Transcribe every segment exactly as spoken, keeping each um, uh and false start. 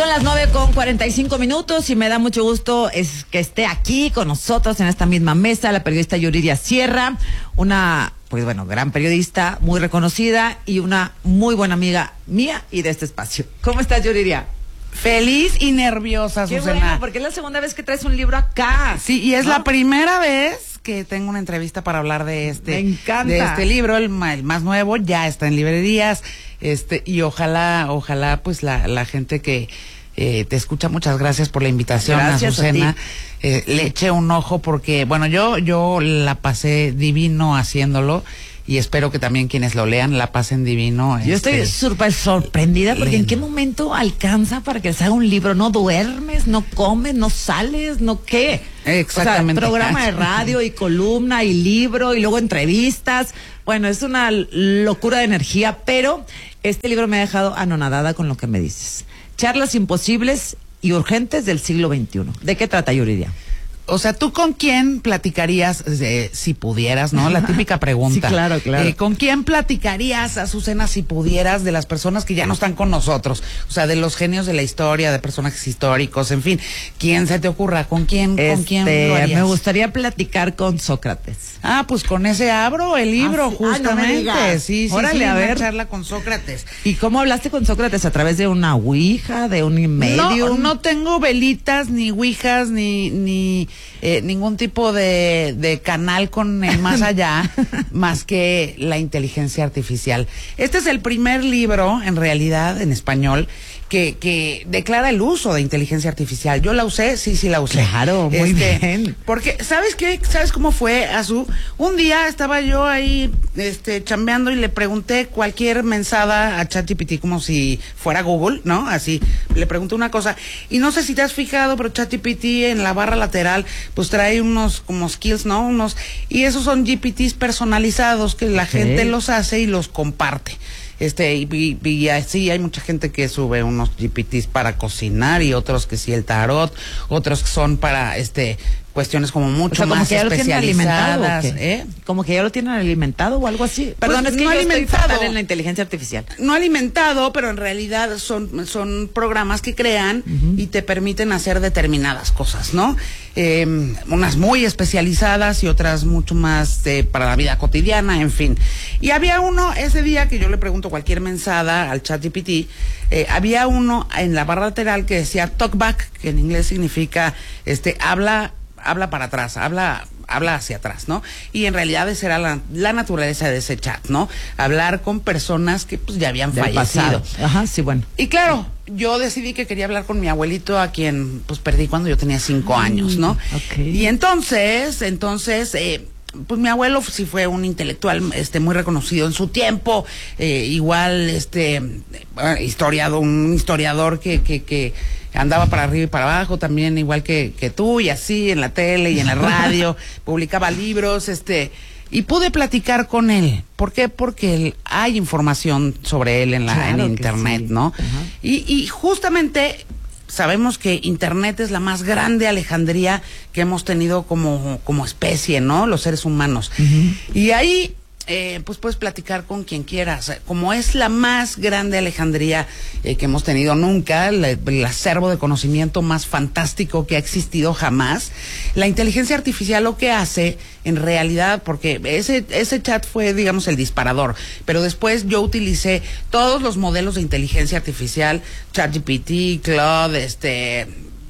Son las nueve con cuarenta y cinco minutos y me da mucho gusto es que esté aquí con nosotros en esta misma mesa la periodista Yuridia Sierra, una, pues bueno, gran periodista, muy reconocida y una muy buena amiga mía y de este espacio. ¿Cómo estás, Yuridia? Feliz y nerviosa, Qué Susana. bueno, porque es la segunda vez que traes un libro acá. Sí, y es ¿no? la primera vez que tengo una entrevista para hablar de este, Me encanta. de este libro, el, el más nuevo, ya está en librerías, este, y ojalá, ojalá, pues la, la gente que eh, te escucha, muchas gracias por la invitación, Gracias Azucena. a ti. Eh, le eché un ojo porque, bueno, yo, yo la pasé divino haciéndolo. Y espero que también quienes lo lean la pasen divino. Yo este, estoy súper sorprendida porque lindo. ¿en qué momento alcanza para que se haga un libro? ¿No duermes, no comes, no sales, no qué? Exactamente. O sea, programa de radio y columna y libro y luego entrevistas. Bueno, es una locura de energía, pero este libro me ha dejado anonadada con lo que me dices. Charlas imposibles y urgentes del siglo veintiuno. ¿De qué trata, Yuridia? O sea, ¿tú con quién platicarías, eh, si pudieras, no? La típica pregunta. Sí, claro, claro. Eh, ¿Con quién platicarías, Azucena, si pudieras, de las personas que ya no están con nosotros? O sea, de los genios de la historia, de personajes históricos, en fin. ¿Quién se te ocurra? ¿Con quién, Este, con quién lo harías? Me gustaría platicar con Sócrates. Ah, pues con ese abro el libro, Ah, sí. Ah, no me justamente. digas. sí, sí, Órale, sí, a una ver. charla con Sócrates. ¿Y cómo hablaste con Sócrates? ¿A través de una ouija, de un No, medium? no tengo velitas, ni ouijas, ni, ni eh, ningún tipo de, de canal con el más allá, más que la inteligencia artificial. Este es el primer libro, en realidad, en español, que, que declara el uso de inteligencia artificial. ¿Yo la usé? Sí, sí la usé. Claro, muy Este, bien. Porque, ¿sabes qué? ¿Sabes cómo fue, Azú? Un día estaba yo ahí, este, chambeando y le pregunté cualquier mensada a ChatGPT como si fuera Google, ¿no? Así, le pregunté una cosa. Y no sé si te has fijado, pero ChatGPT en la barra lateral, pues trae unos como skills, ¿no? Unos, y esos son G P Ts personalizados que la Ok. gente los hace y los comparte. Este, y, y, y así hay mucha gente que sube unos G P Ts para cocinar y otros que sí el tarot, otros que son para este cuestiones como mucho O sea, como más que ya lo tienen alimentado, ¿o especializadas, qué? ¿eh? Como que ya lo tienen alimentado o algo así. Perdón, Pues es que no yo estoy alimentado. fatal en la inteligencia artificial. No alimentado, pero en realidad son, son programas que crean uh-huh. y te permiten hacer determinadas cosas, ¿no? Eh, unas muy especializadas y otras mucho más eh, para la vida cotidiana, en fin. Y había uno, ese día que yo le pregunto cualquier mensada al ChatGPT, eh, había uno en la barra lateral que decía talkback, que en inglés significa, este, habla, habla para atrás, habla... habla hacia atrás, ¿no? Y en realidad esa era la, la naturaleza de ese chat, ¿no? Hablar con personas que pues ya habían Del fallecido. pasado. Ajá, sí, bueno. Y claro, yo decidí que quería hablar con mi abuelito, a quien pues perdí cuando yo tenía cinco años, ¿no? Okay. Y entonces, entonces, eh, pues mi abuelo sí fue un intelectual este muy reconocido en su tiempo, eh, igual este eh, historiado, un historiador que, que, que andaba para arriba y para abajo, también igual que, que tú, y así en la tele y en la radio, publicaba libros, este, y pude platicar con él. ¿Por qué? Porque él, hay información sobre él en la Claro en que internet, sí. ¿no? Ajá. Y, y justamente sabemos que internet es la más grande alejandría que hemos tenido como, como especie, ¿no? Los seres humanos. Uh-huh. Y ahí Eh, pues puedes platicar con quien quieras. Como es la más grande alejandría eh, que hemos tenido nunca, el, el acervo de conocimiento más fantástico que ha existido jamás, la inteligencia artificial lo que hace en realidad, porque ese, ese chat fue, digamos, el disparador, pero después yo utilicé todos los modelos de inteligencia artificial, ChatGPT, Claude, este...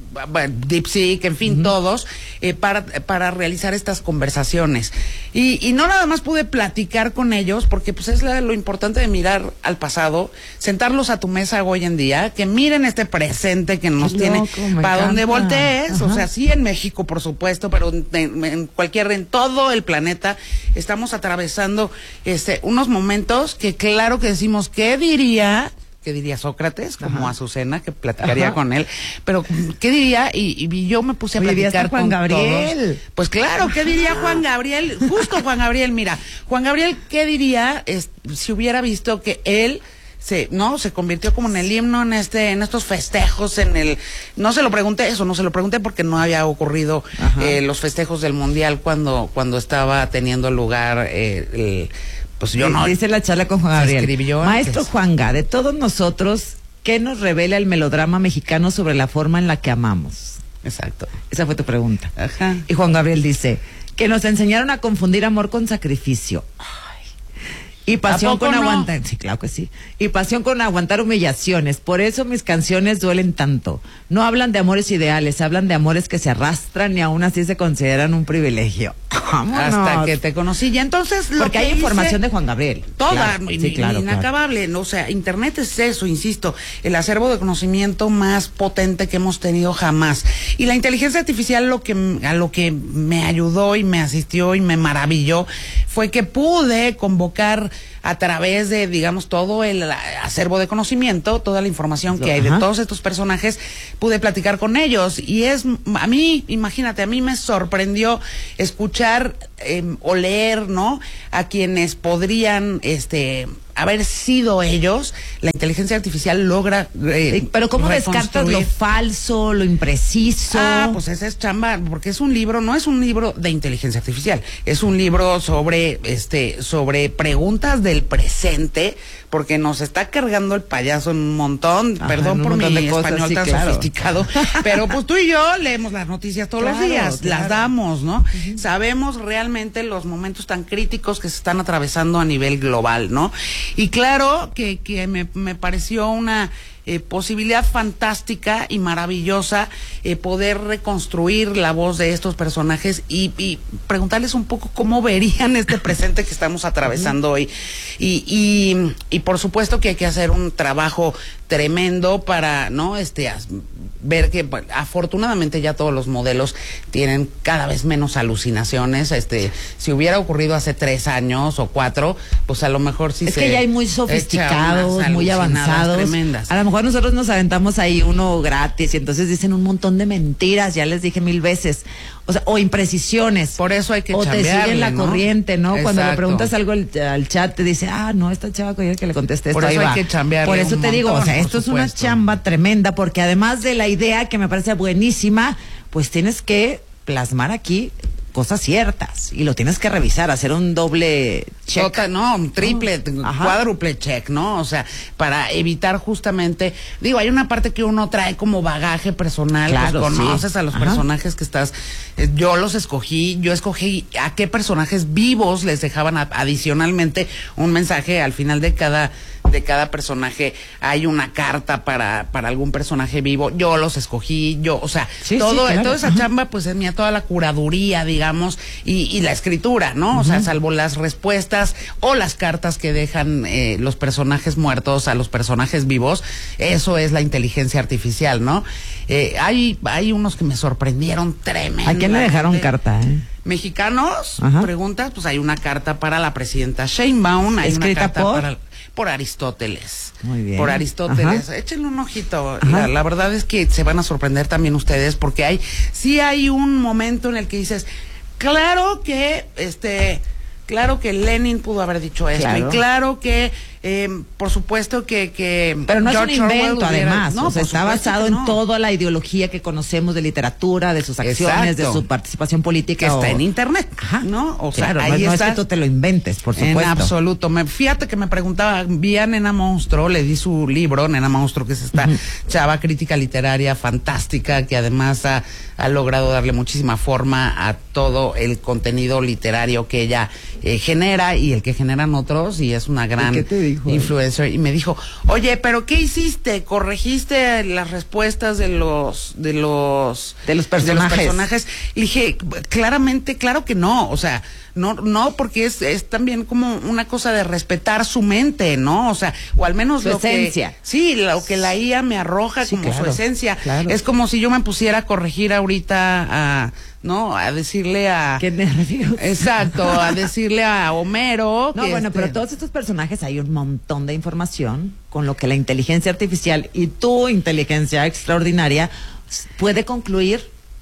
DeepSeek, en fin, uh-huh. todos, eh, para, para realizar estas conversaciones. Y, y no nada más pude platicar con ellos, porque pues es la, lo importante de mirar al pasado, sentarlos a tu mesa hoy en día, que miren este presente que nos Qué tiene, loco, para donde voltees, Ajá. o sea, sí en México, por supuesto, pero en, en cualquier, en todo el planeta, estamos atravesando este unos momentos que claro que decimos, ¿qué diría? ¿Qué diría Sócrates? Como Ajá. Azucena, que platicaría Ajá. con él. Pero, ¿qué diría? Y, y yo me puse a Oye, platicar Juan con Gabriel. todos. Pues claro, ¿qué diría Juan Gabriel? Justo Juan Gabriel, mira. Juan Gabriel, ¿qué diría es, si hubiera visto que él se, no, se convirtió como en el himno en este, en estos festejos, en el, no se lo pregunté eso, no se lo pregunté porque no había ocurrido eh, los festejos del Mundial cuando, cuando estaba teniendo lugar eh, el, pues yo no. Dice la charla con Juan Gabriel. Escribió Maestro antes. Juanga, de todos nosotros, ¿qué nos revela el melodrama mexicano sobre la forma en la que amamos? Exacto. Esa fue tu pregunta. Ajá. Y Juan Gabriel dice, que nos enseñaron a confundir amor con sacrificio. Ay. Y pasión con no? aguantar, sí, claro que sí. Y pasión con aguantar humillaciones. Por eso mis canciones duelen tanto. No hablan de amores ideales, hablan de amores que se arrastran y aún así se consideran un privilegio. Vámonos. Hasta que te conocí. Y entonces lo Porque que hay hice, información de Juan Gabriel. toda, Claro, in- sí, claro, inacabable. claro. O sea, Internet es eso, insisto, el acervo de conocimiento más potente que hemos tenido jamás. Y la inteligencia artificial lo que a lo que me ayudó y me asistió y me maravilló fue que pude convocar a través de, digamos, todo el acervo de conocimiento, toda la información que hay de Ajá. todos estos personajes, pude platicar con ellos. Y es, a mí, imagínate, a mí me sorprendió escuchar eh, o leer, ¿no? A quienes podrían, este, haber sido ellos. La inteligencia artificial logra eh, Pero ¿cómo descartas lo reconstruir. falso, lo impreciso? Ah, pues esa es chamba, porque es un libro, no es un libro de inteligencia artificial, es un libro sobre, este, sobre preguntas del presente, porque nos está cargando el payaso en un montón, Ajá, perdón en un por mi montón de cosas, español sí, tan claro. sofisticado, pero pues tú y yo leemos las noticias todos Claro, los días, claro. las damos, ¿no? Uh-huh. Sabemos realmente los momentos tan críticos que se están atravesando a nivel global, ¿no? Y claro que, que me, me pareció una eh, posibilidad fantástica y maravillosa eh, poder reconstruir la voz de estos personajes y, y preguntarles un poco cómo verían este presente que estamos atravesando hoy. Y, y, y por supuesto que hay que hacer un trabajo tremendo para, ¿no? Este, as, ver que pues, afortunadamente ya todos los modelos tienen cada vez menos alucinaciones. Este, si hubiera ocurrido hace tres años o cuatro, pues a lo mejor sí es se que ya hay muy sofisticados, muy avanzados. Tremendas. A lo mejor nosotros nos aventamos ahí uno gratis y entonces dicen un montón de mentiras, ya les dije mil veces. O sea, o imprecisiones. Por eso hay que O te siguen la ¿no? corriente, ¿no? Exacto. Cuando le preguntas algo al, al chat, te dice, ah, no, esta chava quiere que le conteste esto. Por eso ahí hay va. que chambearle Por eso un te digo, montón, o sea, por esto es una supuesto. chamba tremenda, porque además de la idea que me parece buenísima, pues tienes que plasmar aquí cosas ciertas y lo tienes que revisar, hacer un doble check. Total, no, un triple, Ajá. cuádruple check, ¿no? O sea, para evitar justamente, digo, hay una parte que uno trae como bagaje personal, Claro, pues conoces sí. a los Ajá. personajes que estás, eh, yo los escogí, yo escogí a qué personajes vivos les dejaban a, adicionalmente un mensaje al final de cada de cada personaje hay una carta para para algún personaje vivo, yo los escogí, yo, o sea, Sí, todo, sí, claro. toda esa Ajá. chamba pues es mía, toda la curaduría, digamos, y, y la escritura, ¿no? O sea, salvo las respuestas o las cartas que dejan eh, los personajes muertos a los personajes vivos, eso es la inteligencia artificial, ¿no? Eh, hay, hay unos que me sorprendieron tremendamente. ¿A quién le dejaron carta, eh? Mexicanos, Ajá. preguntas, pues hay una carta para la presidenta Sheinbaum, hay una ¿Escrita carta por? para por Aristóteles. Muy bien. Por Aristóteles. Ajá. Échenle un ojito. Ajá. La, la verdad es que se van a sorprender también ustedes porque hay, sí hay un momento en el que dices, claro que, este, claro que Lenin pudo haber dicho esto Claro. y claro que, eh, por supuesto que, que Pero no George es un Orwell invento, hubiera- además. no, o sea, por está supuesto basado que en no. toda la ideología que conocemos de literatura, de sus acciones, Exacto. de su participación política. Que está o- en internet, Ajá. ¿no? O sea, claro, ahí no, no es está. que tú te lo inventes, por supuesto. En absoluto. Me, fíjate que me preguntaba, vi a Nena Monstruo, le di su libro, Nena Monstruo, que es esta uh-huh. chava crítica literaria fantástica, que además ha, ha logrado darle muchísima forma a todo el contenido literario que ella eh, genera y el que generan otros, y es una gran ¿Qué te dijo? influencer. Y me dijo, oye, ¿pero qué hiciste? ¿Corregiste las respuestas de los, de los, de los personajes? De los personajes? Le dije, claramente, claro que no, o sea, no, no, porque es, es también como una cosa de respetar su mente, ¿no? O sea, o al menos su lo esencia. que, sí, lo que la I A me arroja Sí, como claro, su esencia. claro. Es como si yo me pusiera a corregir ahorita a, ¿no? A decirle a... Qué nervios. Exacto, a decirle a Homero. No, que bueno, este- pero todos estos personajes hay un montón de información con lo que la inteligencia artificial y tu inteligencia extraordinaria puede concluir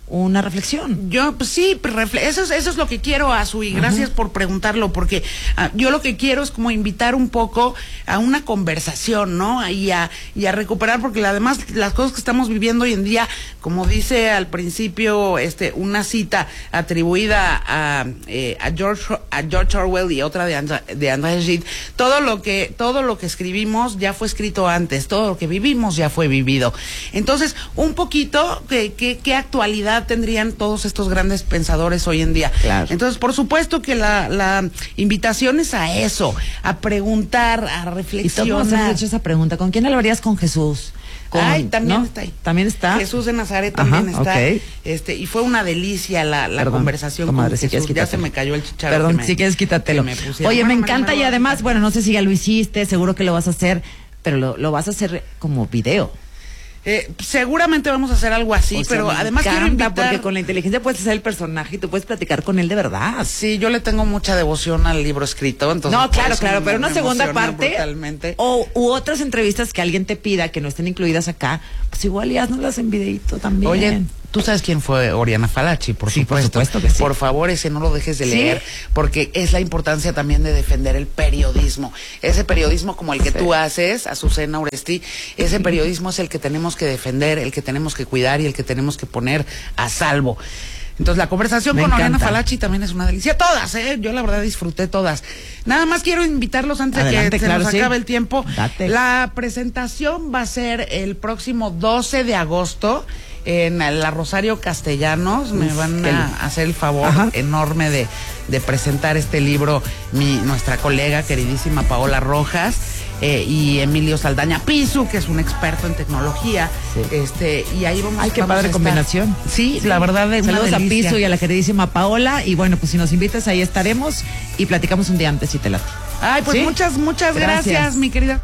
una reflexión. Yo, pues sí, refle- eso es, eso es lo que quiero, Azu, y gracias uh-huh. por preguntarlo, porque uh, yo lo que quiero es como invitar un poco a una conversación, ¿no? Y a, y a recuperar, porque además las cosas que estamos viviendo hoy en día, como dice al principio, este, una cita atribuida a, eh, a George, a George Orwell y otra de André, de André Gide, todo lo que, todo lo que escribimos ya fue escrito antes, todo lo que vivimos ya fue vivido. Entonces, un poquito, ¿qué, qué, qué actualidad tendrían todos estos grandes pensadores hoy en día? Claro. Entonces, por supuesto que la, la invitación es a eso, a preguntar, a reflexionar. Y todos hemos hecho esa pregunta, ¿con quién hablarías? Con Jesús. Con, Ay, también ¿no? está ahí. También está. Jesús de Nazaret también Ajá, está. Okay. Este, y fue una delicia la, la Perdón, conversación comadre, con si Jesús. quieres Ya se me cayó el chicharro. Perdón, me, si quieres quítatelo. Me Oye, bueno, me encanta me, me y además, bueno, no sé si ya lo hiciste, seguro que lo vas a hacer, pero lo, lo vas a hacer como video. Eh, seguramente vamos a hacer algo así, O sea, pero me además quiero encanta, invitar... porque con la inteligencia puedes hacer el personaje y tú puedes platicar con él de verdad. Sí, yo le tengo mucha devoción al libro escrito, entonces... No, claro, claro, pero una segunda parte brutalmente. o u otras entrevistas que alguien te pida que no estén incluidas acá, pues igual y haznoslas en videíto también. Oye, ¿tú sabes quién fue Oriana Fallaci? Por sí, supuesto. por supuesto que sí. Por favor, ese no lo dejes de ¿Sí? leer, porque es la importancia también de defender el periodismo. Ese periodismo como el que sí. tú haces, Azucena Uresti, ese periodismo es el que tenemos que defender, el que tenemos que cuidar y el que tenemos que poner a salvo. Entonces la conversación Me con encanta. Oriana Fallaci también es una delicia. Todas, ¿eh? Yo la verdad disfruté todas. Nada más quiero invitarlos antes Adelante, de que claro, se nos sí. acabe el tiempo. Date. La presentación va a ser el próximo doce de agosto en la Rosario Castellanos. Me van a hacer el favor Ajá. enorme de, de presentar este libro mi nuestra colega queridísima Paola Rojas. Eh, y Emilio Saldaña Pisu, que es un experto en tecnología, sí. este y ahí vamos. Ay, qué vamos padre combinación. Sí, sí, la verdad es saludos una a Pisu y a la queridísima Paola, y bueno, pues si nos invitas ahí estaremos y platicamos un día antes si te late. Ay, pues ¿sí? muchas, muchas gracias. gracias, mi querida.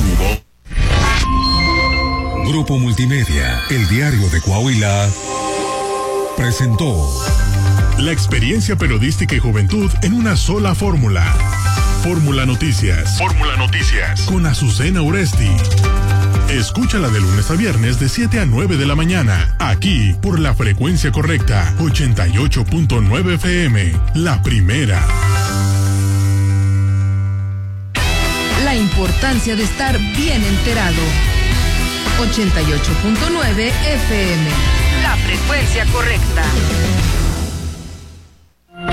Grupo Multimedia, el diario de Coahuila, presentó la experiencia periodística y juventud en una sola fórmula. Fórmula Noticias. Fórmula Noticias. Con Azucena Uresti. Escúchala de lunes a viernes de siete a nueve de la mañana. Aquí por la frecuencia correcta. ochenta y ocho punto nueve F M. La primera. La importancia de estar bien enterado. ochenta y ocho punto nueve F M. La frecuencia correcta.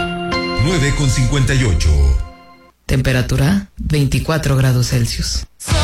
nueve con cincuenta y ocho. Temperatura veinticuatro grados Celsius.